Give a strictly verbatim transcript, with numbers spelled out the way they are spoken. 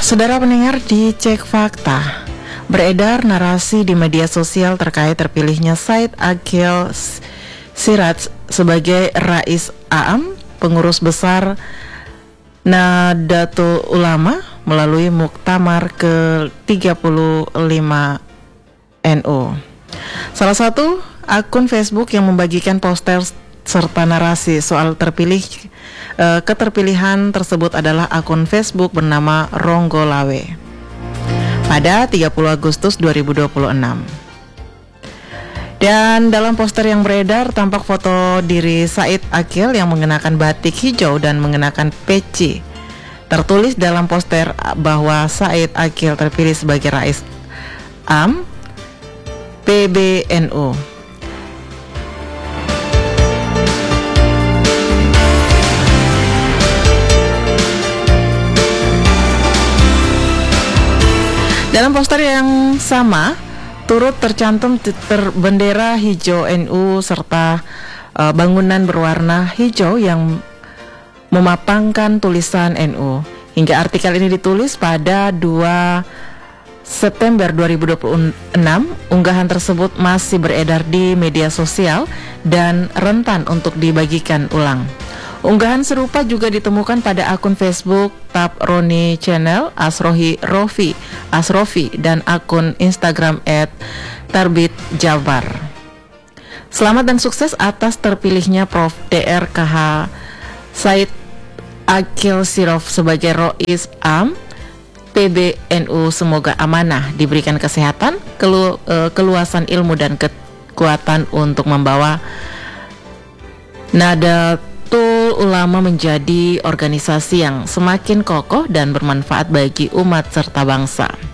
Saudara pendengar, dicek fakta. Beredar narasi di media sosial terkait terpilihnya Said Aqil Siraj sebagai Rais A M, pengurus besar Nahdlatul Ulama melalui Muktamar ke tiga puluh lima N U. Salah satu akun Facebook yang membagikan poster serta narasi soal terpilih eh, keterpilihan tersebut adalah akun Facebook bernama Ronggo Lawe pada tiga puluh Agustus dua ribu dua puluh enam. Dan dalam poster yang beredar tampak foto diri Said Aqil yang mengenakan batik hijau dan mengenakan peci. Tertulis dalam poster bahwa Said Aqil terpilih sebagai Rais A M P B N U. Dalam poster yang sama turut tercantum ter bendera hijau N U serta uh, bangunan berwarna hijau yang memapangkan tulisan N U. Hingga artikel ini ditulis pada dua September dua ribu dua puluh enam, unggahan tersebut masih beredar di media sosial dan rentan untuk dibagikan ulang. Unggahan serupa juga ditemukan pada akun Facebook Tab Roni Channel, Asrohi Rofi, Asrofi, dan akun Instagram et Tarbit Jabar. Selamat dan sukses atas terpilihnya Prof D R K H Said Aqil Siraj sebagai Rais A M P B N U. Semoga amanah, diberikan kesehatan, kelu, uh, keluasan ilmu dan kekuatan untuk membawa Nahdlatul Ulama menjadi organisasi yang semakin kokoh dan bermanfaat bagi umat serta bangsa.